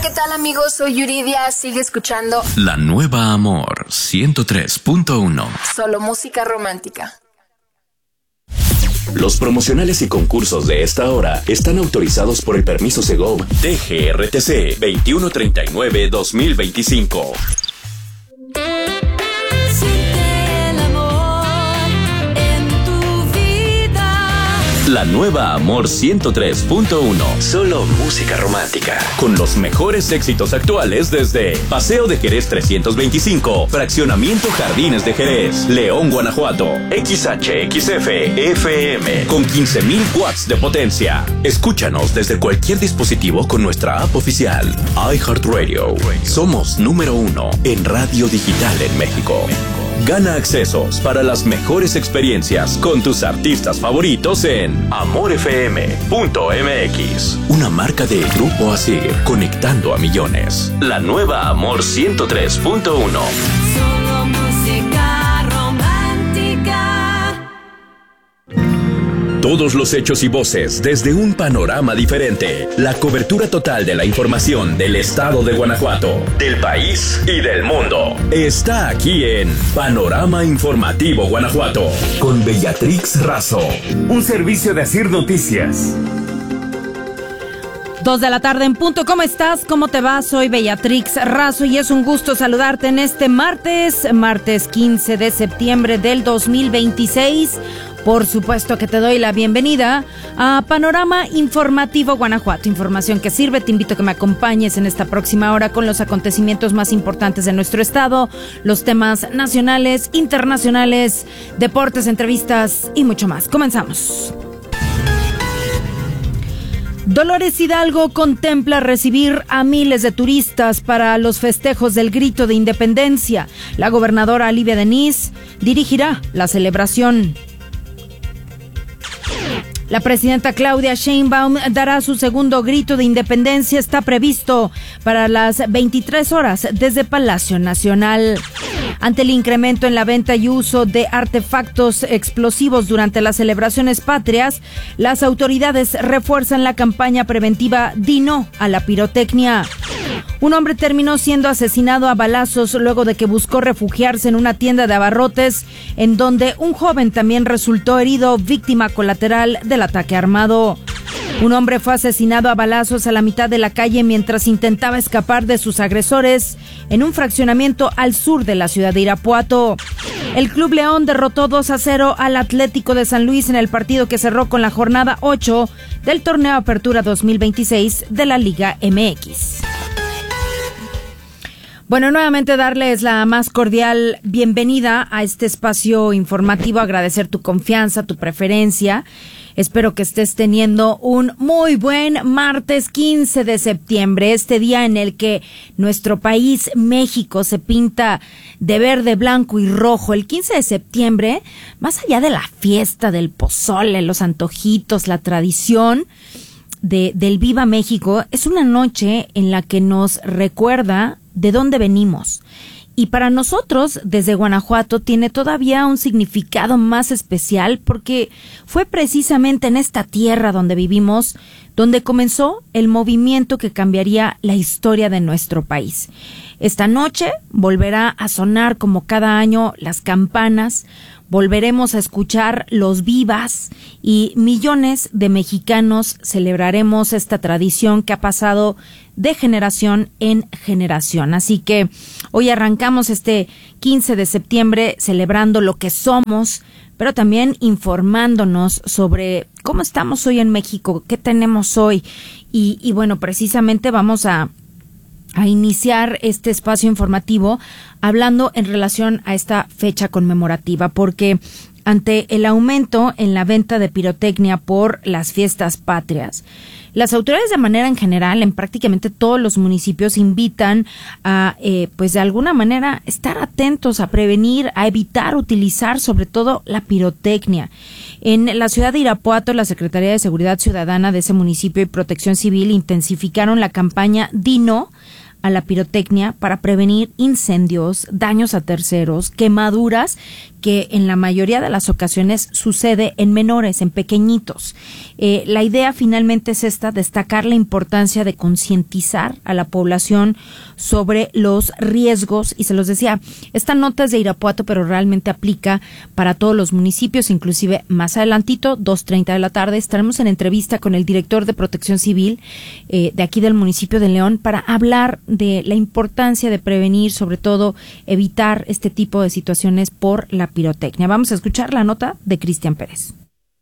¿qué tal, amigos? Soy Yuridia, sigue escuchando La Nueva Amor 103.1. Solo música romántica. Los promocionales y concursos de esta hora están autorizados por el permiso Segov DGRTC 2139-2025. La Nueva Amor 103.1. Solo música romántica. Con los mejores éxitos actuales desde Paseo de Jerez 325, Fraccionamiento Jardines de Jerez, León, Guanajuato. XHXF FM con 15,000 watts de potencia. Escúchanos desde cualquier dispositivo con nuestra app oficial. iHeartRadio. Somos número 1 en radio digital en México. Gana accesos para las mejores experiencias con tus artistas favoritos en amorfm.mx. Una marca de Grupo Asir, conectando a millones. La Nueva Amor 103.1. Solo música romántica. Todos los hechos y voces desde un panorama diferente. La cobertura total de la información del estado de Guanajuato, del país y del mundo. Está aquí en Panorama Informativo Guanajuato, con Bellatrix Razo. Un servicio de Asir Noticias. 2 de la tarde en punto. ¿Cómo estás? ¿Cómo te va? Soy Bellatrix Razo y es un gusto saludarte en este martes 15 de septiembre del 2026. Por supuesto que te doy la bienvenida a Panorama Informativo Guanajuato. Información que sirve. Te invito a que me acompañes en esta próxima hora con los acontecimientos más importantes de nuestro estado, los temas nacionales, internacionales, deportes, entrevistas y mucho más. Comenzamos. Dolores Hidalgo contempla recibir a miles de turistas para los festejos del Grito de Independencia. La gobernadora Livia Denis dirigirá la celebración. La presidenta Claudia Sheinbaum dará su segundo grito de independencia. Está previsto para las 23 horas desde Palacio Nacional. Ante el incremento en la venta y uso de artefactos explosivos durante las celebraciones patrias, las autoridades refuerzan la campaña preventiva Di No a la pirotecnia. Un hombre terminó siendo asesinado a balazos luego de que buscó refugiarse en una tienda de abarrotes, en donde un joven también resultó herido, víctima colateral del ataque armado. Un hombre fue asesinado a balazos a la mitad de la calle mientras intentaba escapar de sus agresores en un fraccionamiento al sur de la ciudad de Irapuato. El Club León derrotó 2-0 al Atlético de San Luis en el partido que cerró con la jornada 8 del torneo Apertura 2026 de la Liga MX. Bueno, nuevamente darles la más cordial bienvenida a este espacio informativo, agradecer tu confianza, tu preferencia. Espero que estés teniendo un muy buen martes 15 de septiembre, este día en el que nuestro país, México, se pinta de verde, blanco y rojo. El 15 de septiembre, más allá de la fiesta del pozole, los antojitos, la tradición del Viva México, es una noche en la que nos recuerda de dónde venimos. Y para nosotros, desde Guanajuato, tiene todavía un significado más especial porque fue precisamente en esta tierra donde vivimos, donde comenzó el movimiento que cambiaría la historia de nuestro país. Esta noche volverá a sonar como cada año las campanas, volveremos a escuchar los vivas y millones de mexicanos celebraremos esta tradición que ha pasado de generación en generación. Así que hoy arrancamos este 15 de septiembre celebrando lo que somos, pero también informándonos sobre cómo estamos hoy en México, qué tenemos hoy. Y bueno, precisamente vamos a iniciar este espacio informativo hablando en relación a esta fecha conmemorativa, porque ante el aumento en la venta de pirotecnia por las fiestas patrias, las autoridades de manera en general, en prácticamente todos los municipios, invitan a, pues de alguna manera, estar atentos, a prevenir, a evitar utilizar sobre todo la pirotecnia. En la ciudad de Irapuato, la Secretaría de Seguridad Ciudadana de ese municipio y Protección Civil intensificaron la campaña Di No a la pirotecnia para prevenir incendios, daños a terceros, quemaduras, que en la mayoría de las ocasiones sucede en menores, en pequeñitos. La idea finalmente es destacar la importancia de concientizar a la población sobre los riesgos, y se los decía, esta nota es de Irapuato, pero realmente aplica para todos los municipios, inclusive más adelantito, 2:30 de la tarde, estaremos en entrevista con el director de Protección Civil de aquí del municipio de León para hablar de la importancia de prevenir, sobre todo evitar este tipo de situaciones por la pirotecnia. Vamos a escuchar la nota de Cristian Pérez.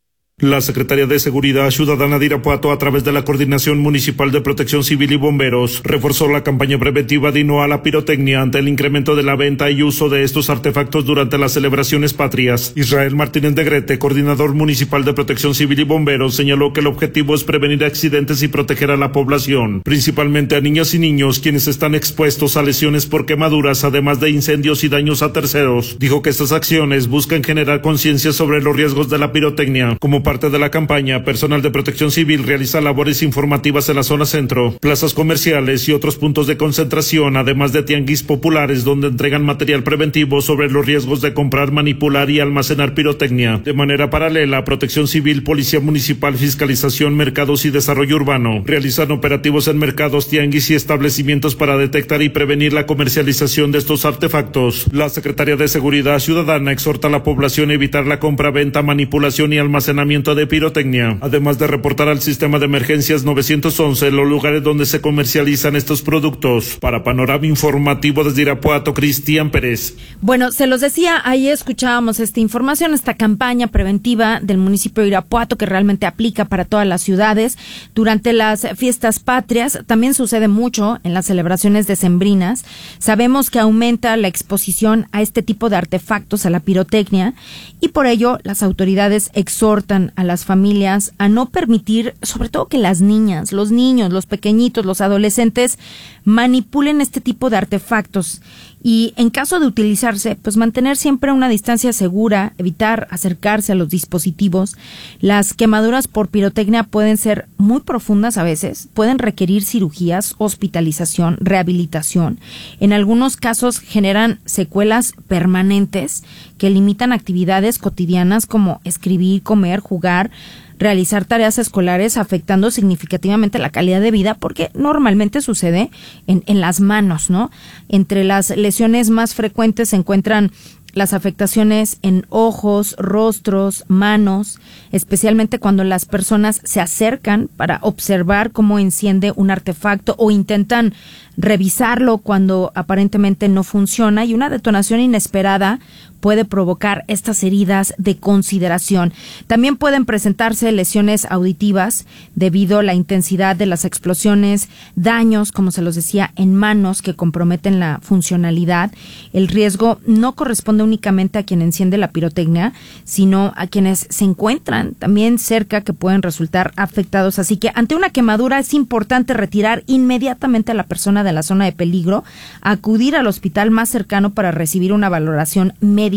La Secretaría de Seguridad Ciudadana de Irapuato, a través de la Coordinación Municipal de Protección Civil y Bomberos, reforzó la campaña preventiva de no a la pirotecnia ante el incremento de la venta y uso de estos artefactos durante las celebraciones patrias. Israel Martínez Negrete, coordinador municipal de Protección Civil y Bomberos, señaló que el objetivo es prevenir accidentes y proteger a la población, principalmente a niñas y niños, quienes están expuestos a lesiones por quemaduras, además de incendios y daños a terceros. Dijo que estas acciones buscan generar conciencia sobre los riesgos de la pirotecnia. Como parte de la campaña, personal de Protección Civil realiza labores informativas en la zona centro, plazas comerciales y otros puntos de concentración, además de tianguis populares donde entregan material preventivo sobre los riesgos de comprar, manipular y almacenar pirotecnia. De manera paralela, Protección Civil, Policía Municipal, Fiscalización, Mercados y Desarrollo Urbano realizan operativos en mercados, tianguis y establecimientos para detectar y prevenir la comercialización de estos artefactos. La Secretaría de Seguridad Ciudadana exhorta a la población a evitar la compra, venta, manipulación y almacenamiento de pirotecnia, además de reportar al sistema de emergencias 911 los lugares donde se comercializan estos productos. Para Panorama Informativo desde Irapuato, Cristian Pérez. Bueno, se los decía, ahí escuchábamos esta información, esta campaña preventiva del municipio de Irapuato que realmente aplica para todas las ciudades. Durante las fiestas patrias también sucede mucho en las celebraciones decembrinas. Sabemos que aumenta la exposición a este tipo de artefactos, a la pirotecnia, y por ello las autoridades exhortan a las familias a no permitir, sobre todo que las niñas, los niños, los pequeñitos, los adolescentes manipulen este tipo de artefactos. Y en caso de utilizarse, pues mantener siempre una distancia segura, evitar acercarse a los dispositivos. Las quemaduras por pirotecnia pueden ser muy profundas a veces, pueden requerir cirugías, hospitalización, rehabilitación. En algunos casos generan secuelas permanentes que limitan actividades cotidianas como escribir, comer, jugar, realizar tareas escolares, afectando significativamente la calidad de vida, porque normalmente sucede en las manos, ¿no? Entre las lesiones más frecuentes se encuentran las afectaciones en ojos, rostros, manos, especialmente cuando las personas se acercan para observar cómo enciende un artefacto o intentan revisarlo cuando aparentemente no funciona, y una detonación inesperada puede provocar estas heridas de consideración. También pueden presentarse lesiones auditivas debido a la intensidad de las explosiones, daños, como se los decía, en manos que comprometen la funcionalidad. El riesgo no corresponde únicamente a quien enciende la pirotecnia, sino a quienes se encuentran también cerca, que pueden resultar afectados. Así que ante una quemadura es importante retirar inmediatamente a la persona de la zona de peligro, acudir al hospital más cercano para recibir una valoración médica.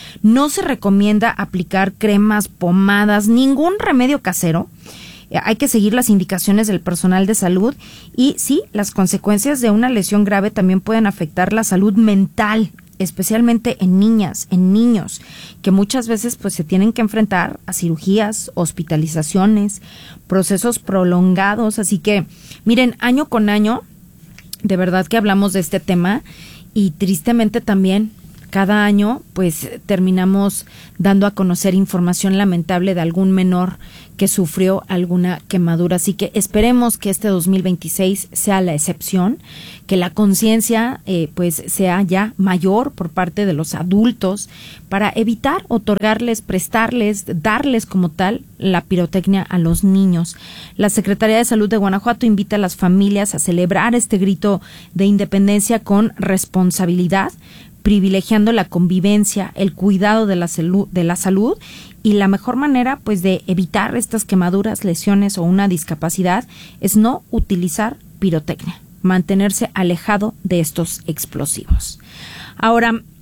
No se recomienda aplicar cremas, pomadas, ningún remedio casero. Hay que seguir las indicaciones del personal de salud, y sí, las consecuencias de una lesión grave también pueden afectar la salud mental, especialmente en niñas, en niños, que muchas veces pues se tienen que enfrentar a cirugías, hospitalizaciones, procesos prolongados. Así que, miren, año con año, de verdad que hablamos de este tema, y tristemente también cada año pues terminamos dando a conocer información lamentable de algún menor que sufrió alguna quemadura. Así que esperemos que este 2026 sea la excepción, que la conciencia pues sea ya mayor por parte de los adultos para evitar otorgarles, prestarles, darles como tal la pirotecnia a los niños. La Secretaría de Salud de Guanajuato invita a las familias a celebrar este grito de independencia con responsabilidad, privilegiando la convivencia, el cuidado de la salud, y la mejor manera pues de evitar estas quemaduras, lesiones o una discapacidad es no utilizar pirotecnia, mantenerse alejado de estos explosivos. Ahora,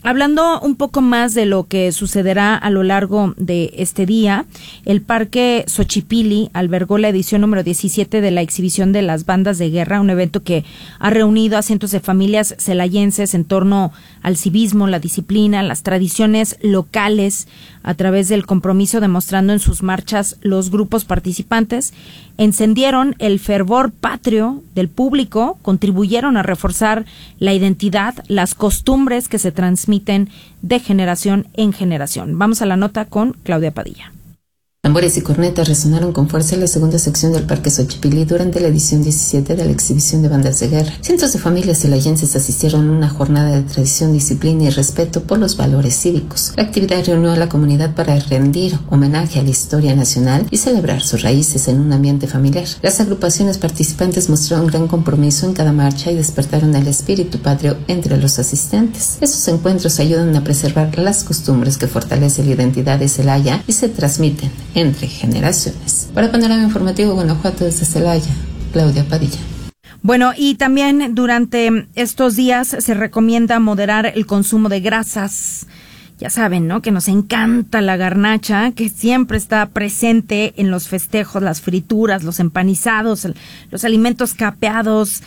Hablando un poco más de lo que sucederá a lo largo de este día, el Parque Xochipilli albergó la edición número 17 de la exhibición de las bandas de guerra, un evento que ha reunido a cientos de familias celayenses en torno al civismo, la disciplina, las tradiciones locales, a través del compromiso demostrando en sus marchas los grupos participantes, encendieron el fervor patrio del público, contribuyeron a reforzar la identidad, las costumbres que se transmiten de generación en generación. Vamos a la nota con Claudia Padilla. Tambores y cornetas resonaron con fuerza en la segunda sección del Parque Xochipilli durante la edición 17 de la exhibición de bandas de guerra. Cientos de familias celayenses asistieron a una jornada de tradición, disciplina y respeto por los valores cívicos. La actividad reunió a la comunidad para rendir homenaje a la historia nacional y celebrar sus raíces en un ambiente familiar. Las agrupaciones participantes mostraron gran compromiso en cada marcha y despertaron el espíritu patrio entre los asistentes. Estos encuentros ayudan a preservar las costumbres que fortalecen la identidad de Celaya y se transmiten entre generaciones. Para Panorama Informativo Guanajuato, desde Celaya, Claudia Padilla. Bueno, y también durante estos días se recomienda moderar el consumo de grasas. Ya saben, ¿no?, que nos encanta la garnacha, que siempre está presente en los festejos, las frituras, los empanizados, los alimentos capeados,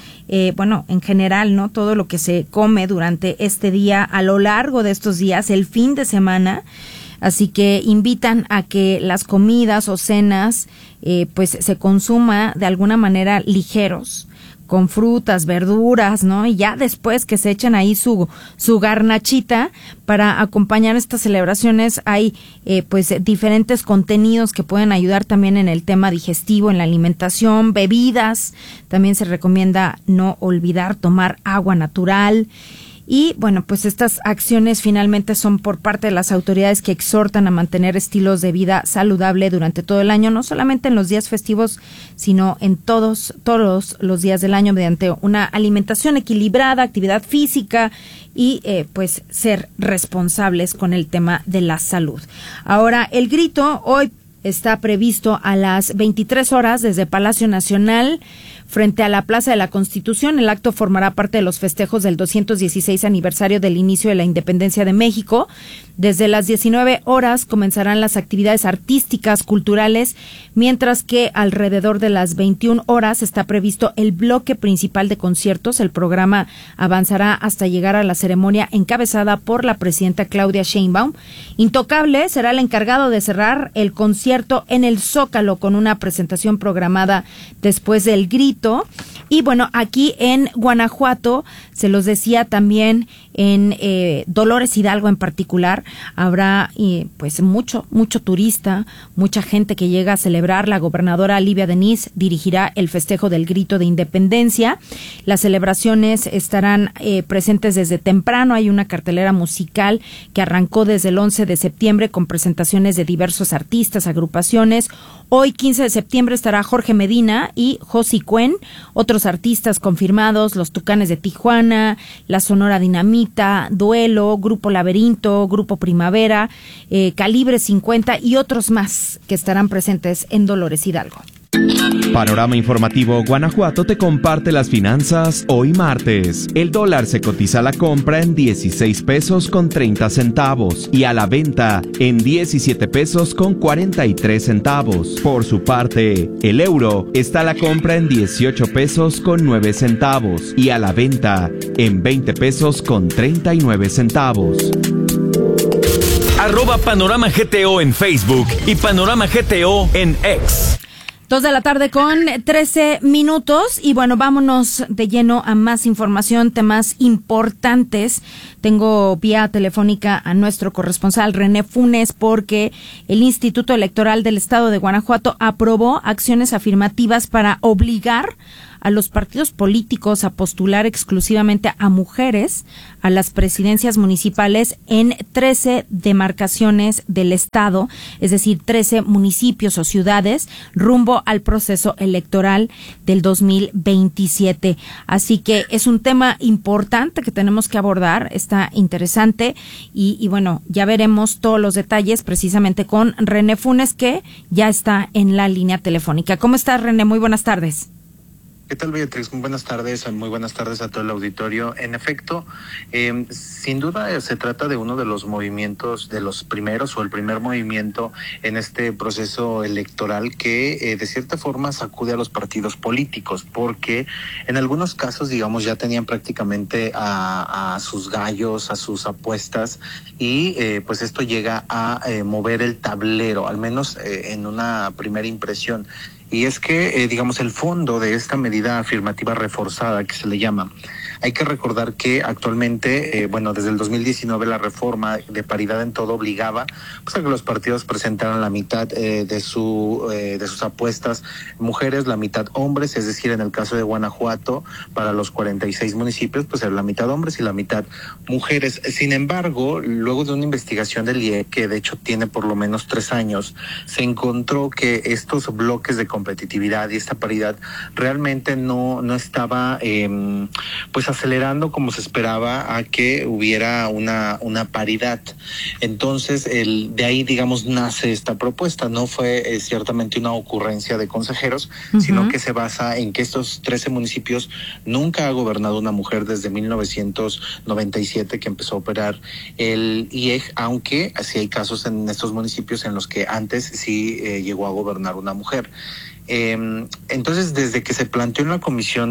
en general, ¿no?, todo lo que se come durante este día, a lo largo de estos días, el fin de semana. Así que invitan a que las comidas o cenas se consuma de alguna manera ligeros, con frutas, verduras, ¿no? Y ya después que se echen ahí su garnachita para acompañar estas celebraciones. Hay diferentes contenidos que pueden ayudar también en el tema digestivo, en la alimentación, bebidas. También se recomienda no olvidar tomar agua natural. Y bueno, pues estas acciones finalmente son por parte de las autoridades que exhortan a mantener estilos de vida saludable durante todo el año, no solamente en los días festivos, sino en todos los días del año, mediante una alimentación equilibrada, actividad física y ser responsables con el tema de la salud. Ahora, el grito hoy está previsto a las 23 horas desde Palacio Nacional frente a la Plaza de la Constitución. El acto formará parte de los festejos del 216 aniversario del inicio de la independencia de México. Desde las 19 horas comenzarán las actividades artísticas, culturales, mientras que alrededor de las 21 horas está previsto el bloque principal de conciertos. El programa avanzará hasta llegar a la ceremonia encabezada por la presidenta Claudia Sheinbaum. Intocable será el encargado de cerrar el concierto en el Zócalo con una presentación programada después del grito. Y bueno, aquí en Guanajuato, se los decía también, en Dolores Hidalgo en particular, habrá mucho turista, mucha gente que llega a celebrar. La gobernadora Livia Denis dirigirá el festejo del grito de independencia. Las celebraciones estarán presentes desde temprano. Hay una cartelera musical que arrancó desde el 11 de septiembre con presentaciones de diversos artistas, agrupaciones. Hoy, 15 de septiembre, estará Jorge Medina y Josi Cuen, otros artistas confirmados, los Tucanes de Tijuana, la Sonora Dinamita, Duelo, Grupo Laberinto, Grupo Primavera, Calibre 50 y otros más que estarán presentes en Dolores Hidalgo. Panorama Informativo Guanajuato te comparte las finanzas hoy martes. El dólar se cotiza a la compra en 16 pesos con 30 centavos y a la venta en 17 pesos con 43 centavos. Por su parte, el euro está a la compra en 18 pesos con 9 centavos y a la venta en 20 pesos con 39 centavos. @Panorama GTO en Facebook y Panorama GTO en X. 2 de la tarde con 13 minutos y bueno, vámonos de lleno a más información, temas importantes. Tengo vía telefónica a nuestro corresponsal René Funes porque el Instituto Electoral del Estado de Guanajuato aprobó acciones afirmativas para obligar a los partidos políticos a postular exclusivamente a mujeres a las presidencias municipales en 13 demarcaciones del estado, es decir, 13 municipios o ciudades, rumbo al proceso electoral del 2027. Así que es un tema importante que tenemos que abordar, está interesante y bueno, ya veremos todos los detalles precisamente con René Funes, que ya está en la línea telefónica. ¿Cómo estás, René? Muy buenas tardes. ¿Qué tal, Beatriz? Muy buenas tardes a todo el auditorio. En efecto, sin duda se trata de uno de los movimientos, de los primeros o el primer movimiento en este proceso electoral que de cierta forma sacude a los partidos políticos, porque en algunos casos, digamos, ya tenían prácticamente a sus gallos, a sus apuestas, y pues esto llega a mover el tablero, al menos en una primera impresión. Y es que, digamos, el fondo de esta medida afirmativa reforzada, que se le llama, hay que recordar que actualmente, desde el 2019 la reforma de paridad en todo obligaba pues a que los partidos presentaran la mitad de sus apuestas mujeres, la mitad hombres, es decir, en el caso de Guanajuato, para los 46 municipios, pues era la mitad hombres y la mitad mujeres. Sin embargo, luego de una investigación del IEC, que de hecho tiene por lo menos 3 años, se encontró que estos bloques de competitividad y esta paridad realmente no estaba pues acelerando como se esperaba a que hubiera una paridad. Entonces, de ahí, digamos, nace esta propuesta. No fue ciertamente una ocurrencia de consejeros, sino que se basa en que estos 13 municipios nunca ha gobernado una mujer desde 1997 que empezó a operar el IEG, aunque sí hay casos en estos municipios en los que antes sí llegó a gobernar una mujer. Entonces, desde que se planteó en la comisión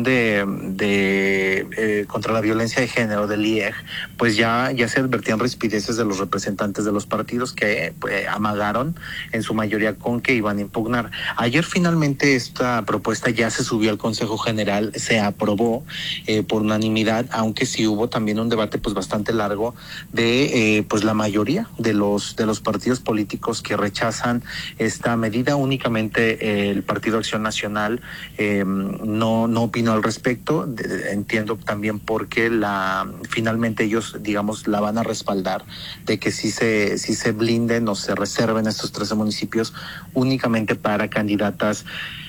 contra la violencia de género del IEG, pues ya se advertían rispideces de los representantes de los partidos que amagaron en su mayoría con que iban a impugnar. Ayer finalmente esta propuesta ya se subió al Consejo General, se aprobó por unanimidad, aunque sí hubo también un debate pues bastante largo de pues la mayoría de los partidos políticos que rechazan esta medida. Únicamente el Partido Acción Nacional no opinó al respecto. Entiendo también porque finalmente ellos, digamos, la van a respaldar, de que sí se blinden o se reserven estos 13 municipios únicamente para candidatas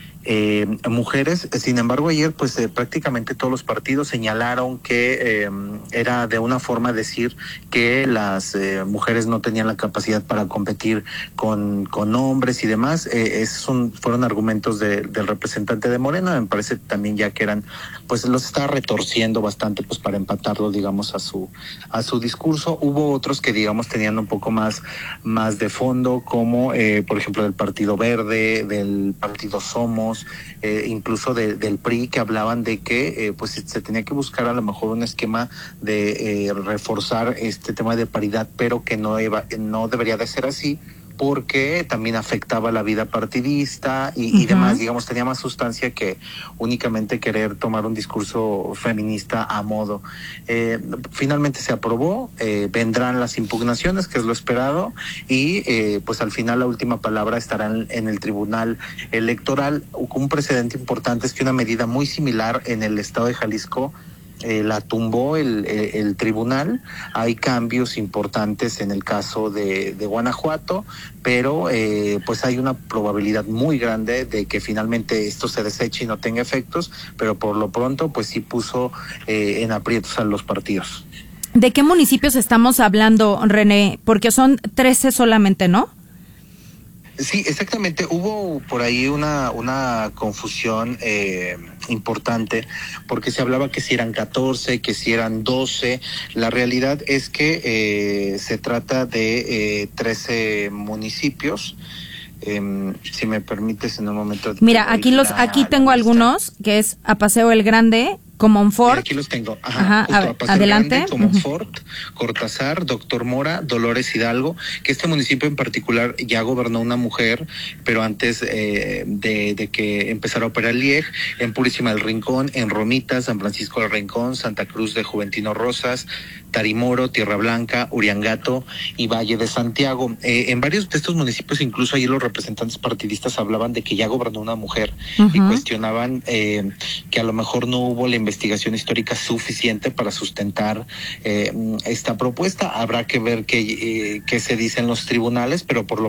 mujeres. Sin embargo, ayer pues prácticamente todos los partidos señalaron que era de una forma decir que las mujeres no tenían la capacidad para competir con hombres y demás. Esos fueron argumentos del representante de Morena. Me parece también ya que eran, pues los estaba retorciendo bastante pues para empatarlo, digamos, a su discurso. Hubo otros que, digamos, tenían un poco más de fondo, como por ejemplo del Partido Verde, del Partido Somos, incluso del PRI, que hablaban de que pues se tenía que buscar a lo mejor un esquema de reforzar este tema de paridad, pero que no debería de ser así, porque también afectaba la vida partidista y demás, digamos, tenía más sustancia que únicamente querer tomar un discurso feminista a modo. Finalmente se aprobó, vendrán las impugnaciones, que es lo esperado, y pues al final la última palabra estará en el Tribunal Electoral. Un precedente importante es que una medida muy similar en el estado de Jalisco la tumbó el tribunal. Hay cambios importantes en el caso de Guanajuato, pero pues hay una probabilidad muy grande de que finalmente esto se deseche y no tenga efectos, pero por lo pronto pues sí puso en aprietos a los partidos. ¿De qué municipios estamos hablando, René? Porque son 13 solamente, ¿no? Sí, exactamente. Hubo por ahí una confusión importante, porque se hablaba que si eran 14, que si eran 12. La realidad es que se trata de 13 municipios. Si me permites, en un momento. Mira, aquí tengo algunos, que es a Paseo el Grande, Comonfort. Aquí los tengo. Ajá, adelante. Comonfort, Cortázar, Doctor Mora, Dolores Hidalgo, que este municipio en particular ya gobernó una mujer, pero antes de que empezara a operar el IEG, en Purísima del Rincón, en Romita, San Francisco del Rincón, Santa Cruz de Juventino Rosas, Tarimoro, Tierra Blanca, Uriangato y Valle de Santiago. En varios de estos municipios, incluso ahí los representantes partidistas hablaban de que ya gobernó una mujer y cuestionaban que a lo mejor no hubo la investigación histórica suficiente para sustentar esta propuesta. Habrá que ver qué se dice en los tribunales, pero por lo